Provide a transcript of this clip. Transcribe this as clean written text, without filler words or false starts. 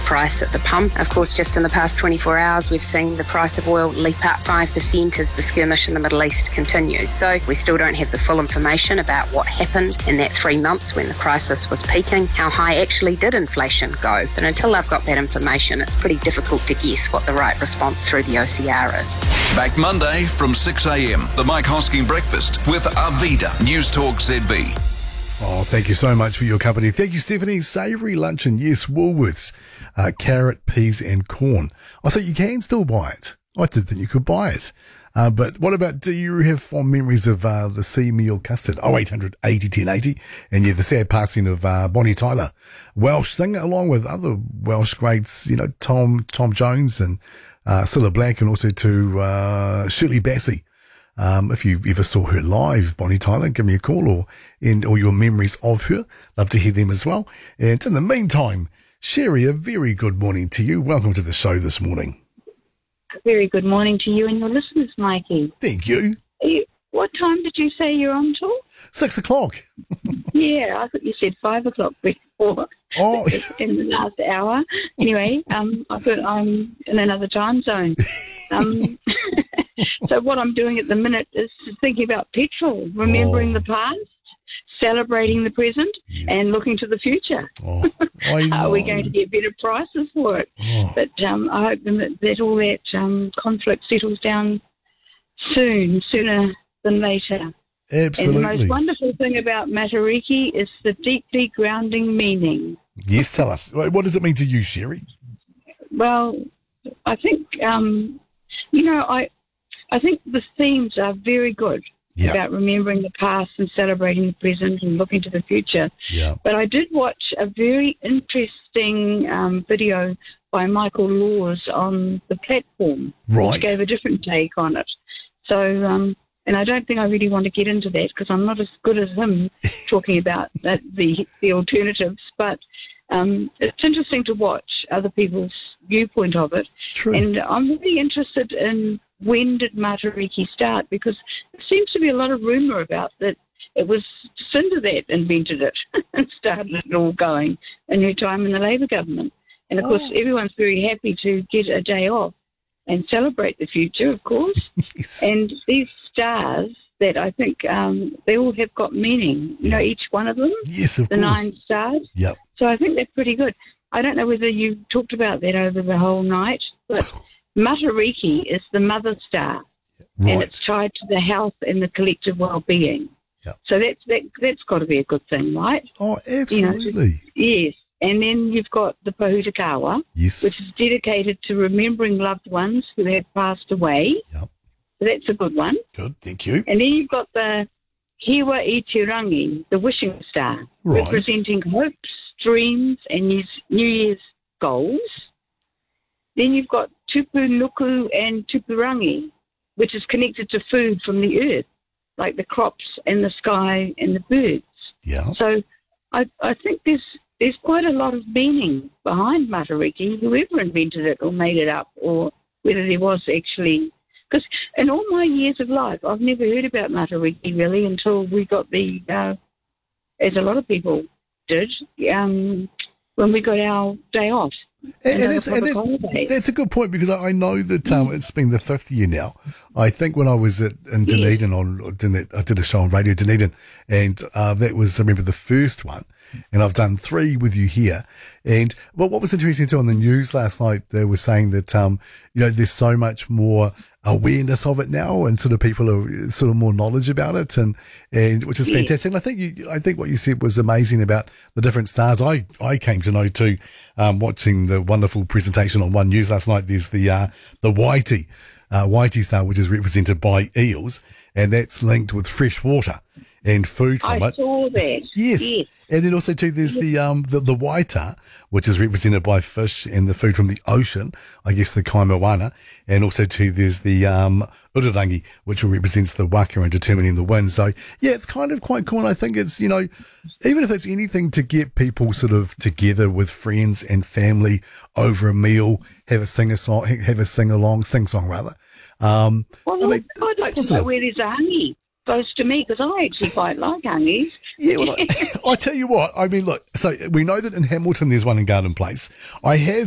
price at the pump. Of course, just in the past 24 hours, we've seen the price of oil leap up 5% as the skirmish in the Middle East continues. So we still don't have the full information about what happened in that 3 months when the crisis was peaking. How high actually did inflation go? And until I've got that information, it's pretty difficult to guess what the right response through the OCR is. Back Monday from 6 a.m. The Mike Hosking Breakfast with Arvida News Talk ZB. Oh, thank you so much for your company. Thank you, Stephanie. Savoury luncheon, yes, Woolworths. Carrot, peas and corn. Oh, so you can still buy it. I did think you could buy it. But what about, do you have fond memories of the sea meal custard? 0800 80 10 80. And yeah, the sad passing of Bonnie Tyler, Welsh singer, along with other Welsh greats, you know, Tom Jones and Cilla Black, and also to Shirley Bassey. If you ever saw her live, Bonnie Tyler, give me a call or your memories of her. Love to hear them as well. And in the meantime, Sherry, a very good morning to you. Welcome to the show this morning. A very good morning to you and your listeners, Mikey. Thank you. What time did you say you're on till? 6 o'clock. Yeah, I thought you said 5 o'clock before. Oh. In the last hour. Anyway, I thought I'm in another time zone. So what I'm doing at the minute is thinking about petrol, remembering the past, celebrating the present, and looking to the future. Oh, I know. Are we going to get better prices for it? Oh. But I hope that all that conflict settles down sooner than later. Absolutely. And the most wonderful thing about Matariki is the deep, deep grounding meaning. Yes, tell us. What does it mean to you, Sherry? Well, I think, I think the themes are very good about remembering the past and celebrating the present and looking to the future. Yeah. But I did watch a very interesting video by Michael Laws on the platform, which gave a different take on it. So, and I don't think I really want to get into that because I'm not as good as him talking about the alternatives. But it's interesting to watch other people's viewpoint of it. True. And I'm really interested in when did Matariki start, because there seems to be a lot of rumour about that it was Jacinda that invented it and started it all going in her time in the Labour government. And, of course, everyone's very happy to get a day off and celebrate the future, of course. Yes. And these stars that I think they all have got meaning, you know, each one of them. Yes, of the course. 9 stars. Yep. So I think they're pretty good. I don't know whether you talked about that over the whole night, but Matariki is the mother star, and it's tied to the health and the collective well-being. Yep. So that's got to be a good thing, right? Oh, absolutely. Yes. And then you've got the Pohutakawa, Yes. which is dedicated to remembering loved ones who have passed away. Yep. So that's a good one. Good, thank you. And then you've got the Hiwa Itirangi, the wishing star, Right. representing hopes, dreams, and New Year's goals. Then you've got Tupu Nuku and Tupurangi, which is connected to food from the earth, like the crops and the sky and the birds. Yeah. So I think there's quite a lot of meaning behind Matariki, whoever invented it or made it up, or whether there was actually... Because in all my years of life, I've never heard about Matariki really until we got the, as a lot of people did, when we got our day off. That's a good point, because I know that it's been the 5th year now. I think when I was in Dunedin, I did a show on Radio Dunedin, and that was, I remember, the first one, and I've done 3 with you here. And what was interesting too on the news last night, they were saying that there's so much more awareness of it now, and sort of people are sort of more knowledge about it, and which is fantastic. And I think what you said was amazing about the different stars. I came to know too, watching the wonderful presentation on One News last night. There's the Waiti star, which is represented by eels, and that's linked with fresh water and food from it. I saw that. Yes. And then also too, there's the waita, which is represented by fish and the food from the ocean, I guess the kaimoana. And also too, there's the urarangi, which represents the waka and determining the wind. So yeah, it's kind of quite cool. And I think it's, even if it's anything to get people sort of together with friends and family over a meal, have a sing along. Well, I'd like to know where there's a hangi close to me, because I actually quite like hangis. Yeah, well, I tell you what, I mean, look, so we know that in Hamilton there's one in Garden Place. I have